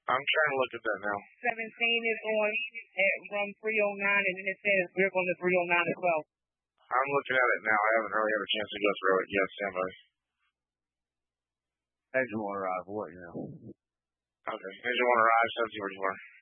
I'm trying to look at that now. 17 is on at from 309, and then it says we're going to 309 as well. I'm looking at it now. I haven't really had a chance to go through it yet, Stand by. Engine 1 arrive. What, you know? Okay. Engine 1 arrive, 1744.